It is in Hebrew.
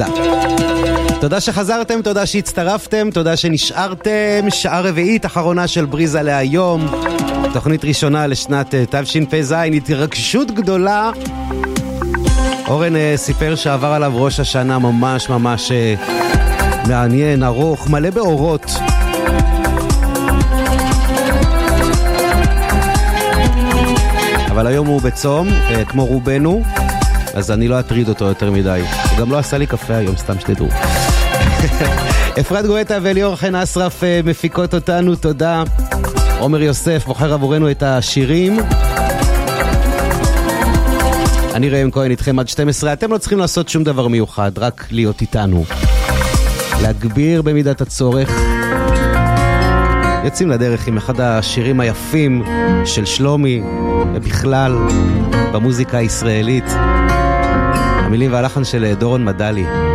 תודה שחזרתם, תודה שהצטרפתם, תודה שנשארתם. שעה רביעית אחרונה של בריזה להיום, תוכנית ראשונה לשנת תשפ"ז. התרגשות גדולה. אורן סיפר שעבר עליו ראש השנה ממש ממש מעניין, ארוך, מלא באורות. אבל היום הוא בצום, כמו רובנו, אז אני לא אטריד אותו יותר מדי. הוא גם לא עשה לי קפה היום, סתם שתדעו. אפרת גואטה וליאור חן אסרף מפיקות אותנו, תודה. עומר יוסף בוחר עבורנו את השירים. אני ראם כהן איתכם עד 12. אתם לא צריכים לעשות שום דבר מיוחד, רק להיות איתנו. להגביר במידת הצורך. יוצאים לדרך עם אחד השירים היפים של שלומי, ובכלל במוזיקה הישראלית. המילים והלחן של דורון מדלי.